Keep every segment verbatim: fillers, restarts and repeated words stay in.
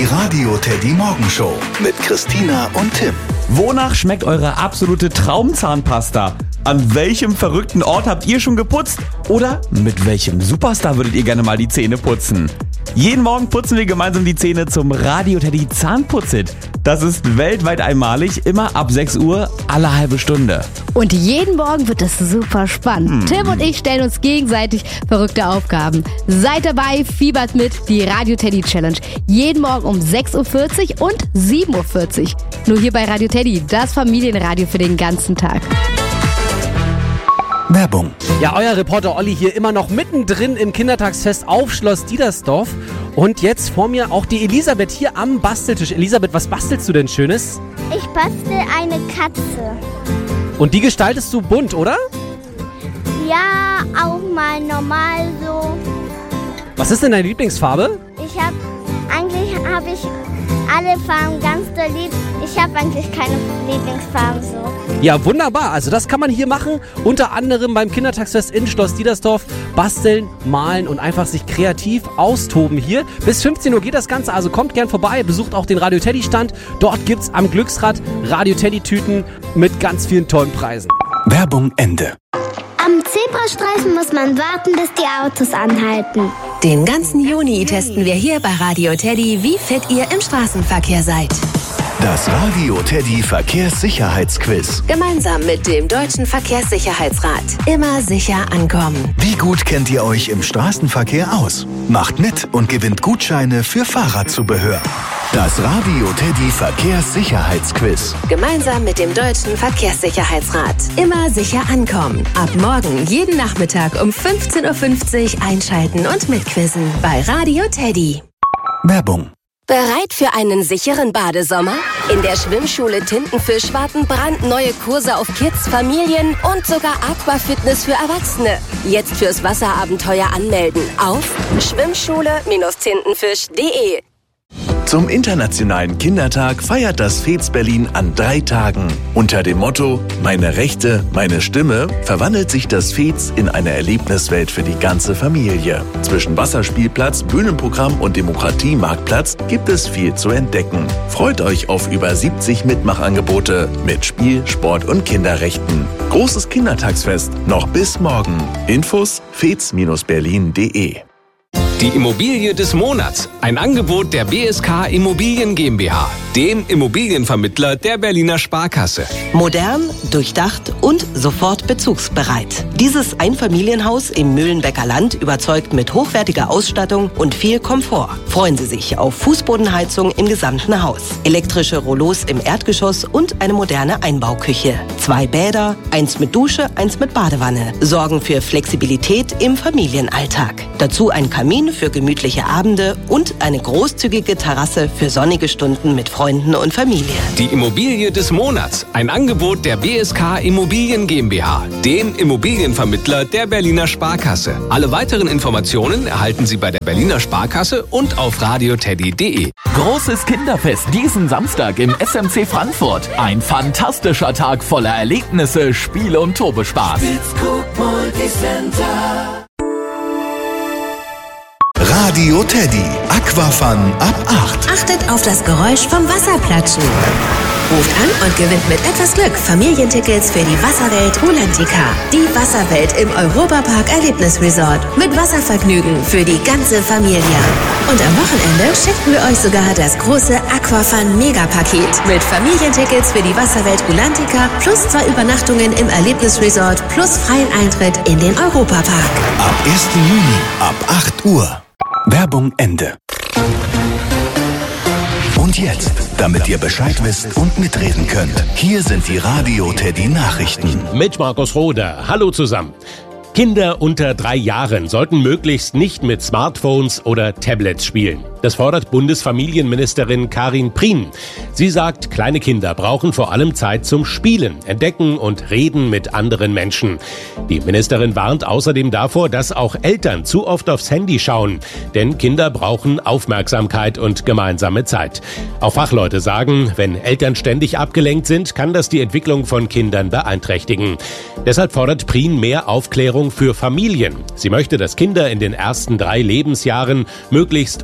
Radio Teddy Morgenshow mit Christina und Tim. Wonach schmeckt eure absolute Traumzahnpasta? An welchem verrückten Ort habt ihr schon geputzt? Oder mit welchem Superstar würdet ihr gerne mal die Zähne putzen? Jeden Morgen putzen wir gemeinsam die Zähne zum Radio Teddy Zahnputzit. Das ist weltweit einmalig, immer ab sechs Uhr, alle halbe Stunde. Und jeden Morgen wird es super spannend. Hm. Tim und ich stellen uns gegenseitig verrückte Aufgaben. Seid dabei, fiebert mit, die Radio Teddy Challenge. Jeden Morgen um sechs Uhr vierzig und sieben Uhr vierzig. Nur hier bei Radio Teddy, das Familienradio für den ganzen Tag. Werbung. Ja, euer Reporter Olli hier immer noch mittendrin im Kindertagsfest auf Schloss Diedersdorf. Und jetzt vor mir auch die Elisabeth hier am Basteltisch. Elisabeth, was bastelst du denn Schönes? Ich bastel eine Katze. Und die gestaltest du bunt, oder? Ja, auch mal normal so. Was ist denn deine Lieblingsfarbe? Ich hab, eigentlich habe ich alle Farben ganz doll lieb. Ich habe eigentlich keine Lieblingsfarben so. Ja, wunderbar. Also das kann man hier machen. Unter anderem beim Kindertagsfest in Schloss Diedersdorf. Basteln, malen und einfach sich kreativ austoben hier. Bis fünfzehn Uhr geht das Ganze. Also kommt gern vorbei. Besucht auch den Radio Teddy Stand. Dort gibt's am Glücksrad Radio Teddy Tüten mit ganz vielen tollen Preisen. Werbung Ende. Am Zebrastreifen muss man warten, bis die Autos anhalten. Den ganzen Juni testen wir hier bei Radio Teddy, wie fit ihr im Straßenverkehr seid. Das Radio Teddy Verkehrssicherheitsquiz. Gemeinsam mit dem Deutschen Verkehrssicherheitsrat. Immer sicher ankommen. Wie gut kennt ihr euch im Straßenverkehr aus? Macht mit und gewinnt Gutscheine für Fahrradzubehör. Das Radio Teddy Verkehrssicherheitsquiz. Gemeinsam mit dem Deutschen Verkehrssicherheitsrat. Immer sicher ankommen. Ab morgen jeden Nachmittag um fünfzehn Uhr fünfzig einschalten und mitquizzen bei Radio Teddy. Werbung. Bereit für einen sicheren Badesommer? In der Schwimmschule Tintenfisch warten brandneue Kurse auf Kids, Familien und sogar Aquafitness für Erwachsene. Jetzt fürs Wasserabenteuer anmelden auf schwimmschule Tintenfisch punkt de. Zum Internationalen Kindertag feiert das Fez Berlin an drei Tagen. Unter dem Motto Meine Rechte, meine Stimme verwandelt sich das Fez in eine Erlebniswelt für die ganze Familie. Zwischen Wasserspielplatz, Bühnenprogramm und Demokratiemarktplatz gibt es viel zu entdecken. Freut euch auf über siebzig Mitmachangebote mit Spiel, Sport und Kinderrechten. Großes Kindertagsfest noch bis morgen. Infos fez Berlin punkt de. Die Immobilie des Monats. Ein Angebot der B S K Immobilien GmbH, dem Immobilienvermittler der Berliner Sparkasse. Modern, durchdacht und sofort bezugsbereit. Dieses Einfamilienhaus im Mühlenbecker Land überzeugt mit hochwertiger Ausstattung und viel Komfort. Freuen Sie sich auf Fußbodenheizung im gesamten Haus, elektrische Rollos im Erdgeschoss und eine moderne Einbauküche. Zwei Bäder, eins mit Dusche, eins mit Badewanne. Sorgen für Flexibilität im Familienalltag. Dazu ein Kamin für gemütliche Abende und eine großzügige Terrasse für sonnige Stunden mit Freunden und Familie. Die Immobilie des Monats. Ein Angebot der B S K Immobilien GmbH, dem Immobilienvermittler der Berliner Sparkasse. Alle weiteren Informationen erhalten Sie bei der Berliner Sparkasse und auf radio teddy punkt de. Großes Kinderfest diesen Samstag im S M C Frankfurt. Ein fantastischer Tag voller Erlebnisse, Spiele und Turbospaß. Radio Teddy Aquafun ab acht. Achtet auf das Geräusch vom Wasserplatschen. Ruft an und gewinnt mit etwas Glück Familientickets für die Wasserwelt Rulantica. Die Wasserwelt im Europapark Erlebnisresort. Mit Wasservergnügen für die ganze Familie. Und am Wochenende schenken wir euch sogar das große Aquafun Megapaket. Mit Familientickets für die Wasserwelt Rulantica plus zwei Übernachtungen im Erlebnisresort plus freien Eintritt in den Europapark. Ab ersten Juni ab acht Uhr. Werbung Ende. Und jetzt, damit ihr Bescheid wisst und mitreden könnt, hier sind die Radio Teddy Nachrichten. Mit Markus Roder. Hallo zusammen. Kinder unter drei Jahren sollten möglichst nicht mit Smartphones oder Tablets spielen. Das fordert Bundesfamilienministerin Karin Prien. Sie sagt, kleine Kinder brauchen vor allem Zeit zum Spielen, Entdecken und Reden mit anderen Menschen. Die Ministerin warnt außerdem davor, dass auch Eltern zu oft aufs Handy schauen. Denn Kinder brauchen Aufmerksamkeit und gemeinsame Zeit. Auch Fachleute sagen, wenn Eltern ständig abgelenkt sind, kann das die Entwicklung von Kindern beeinträchtigen. Deshalb fordert Prien mehr Aufklärung für Familien. Sie möchte, dass Kinder in den ersten drei Lebensjahren möglichst ohne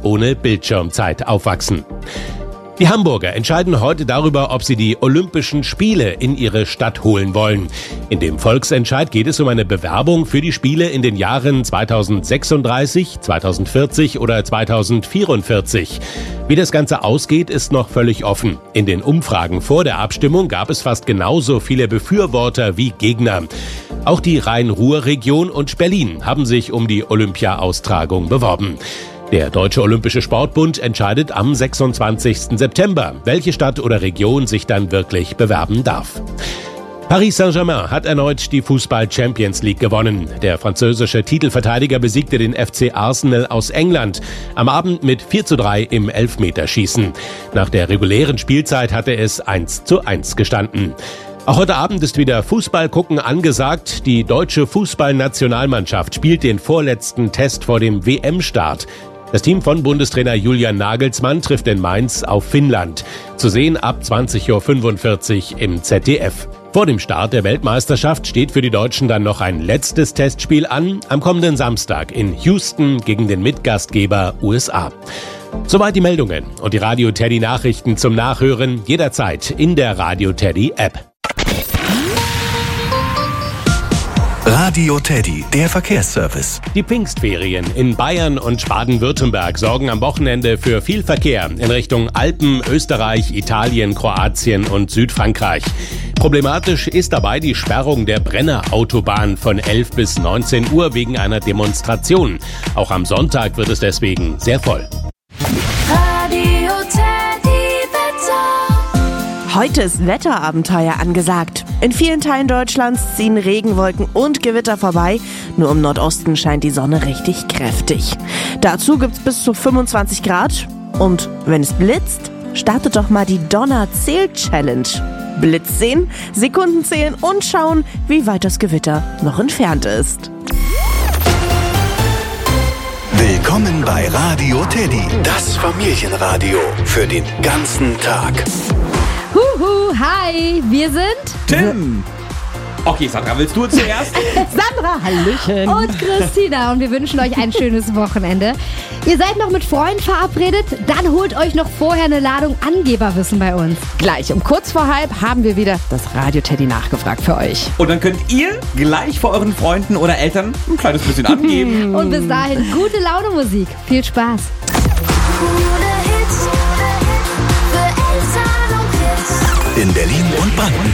Bildschirmzeit aufwachsen. Die Hamburger entscheiden heute darüber, ob sie die Olympischen Spiele in ihre Stadt holen wollen. In dem Volksentscheid geht es um eine Bewerbung für die Spiele in den Jahren zweitausendsechsunddreißig, zweitausendvierzig oder zweitausendvierundvierzig. Wie das Ganze ausgeht, ist noch völlig offen. In den Umfragen vor der Abstimmung gab es fast genauso viele Befürworter wie Gegner. Auch die Rhein-Ruhr-Region und Berlin haben sich um die Olympia-Austragung beworben. Der Deutsche Olympische Sportbund entscheidet am sechsundzwanzigsten September, welche Stadt oder Region sich dann wirklich bewerben darf. Paris Saint-Germain hat erneut die Fußball-Champions League gewonnen. Der französische Titelverteidiger besiegte den F C Arsenal aus England am Abend mit vier zu drei im Elfmeterschießen. Nach der regulären Spielzeit hatte es eins zu eins gestanden. Auch heute Abend ist wieder Fußballgucken angesagt. Die deutsche Fußballnationalmannschaft spielt den vorletzten Test vor dem W M-Start. Das Team von Bundestrainer Julian Nagelsmann trifft in Mainz auf Finnland. Zu sehen ab zwanzig Uhr fünfundvierzig im Z D F. Vor dem Start der Weltmeisterschaft steht für die Deutschen dann noch ein letztes Testspiel an, am kommenden Samstag in Houston gegen den Mitgastgeber U S A. Soweit die Meldungen und die Radio Teddy Nachrichten zum Nachhören jederzeit in der Radio Teddy App. Radio Teddy, der Verkehrsservice. Die Pfingstferien in Bayern und Baden-Württemberg sorgen am Wochenende für viel Verkehr in Richtung Alpen, Österreich, Italien, Kroatien und Südfrankreich. Problematisch ist dabei die Sperrung der Brenner-Autobahn von elf bis neunzehn Uhr wegen einer Demonstration. Auch am Sonntag wird es deswegen sehr voll. Radio Teddy Wetter. Heute ist Wetterabenteuer angesagt. In vielen Teilen Deutschlands ziehen Regenwolken und Gewitter vorbei. Nur im Nordosten scheint die Sonne richtig kräftig. Dazu gibt's bis zu fünfundzwanzig Grad. Und wenn es blitzt, startet doch mal die Donner-Zähl-Challenge. Blitz sehen, Sekunden zählen und schauen, wie weit das Gewitter noch entfernt ist. Willkommen bei Radio Teddy, das Familienradio für den ganzen Tag. Huhu, hi, wir sind Tim. Okay, Sandra, willst du zuerst? Sandra, Hallöchen. Und Christina. Und wir wünschen euch ein schönes Wochenende. Ihr seid noch mit Freunden verabredet? Dann holt euch noch vorher eine Ladung Angeberwissen bei uns. Gleich um kurz vor halb haben wir wieder das Radio Teddy nachgefragt für euch. Und dann könnt ihr gleich vor euren Freunden oder Eltern ein kleines bisschen angeben. Und bis dahin gute Laune Musik. Viel Spaß. Coole Hits für Eltern und Kids. In Berlin und Brandenburg.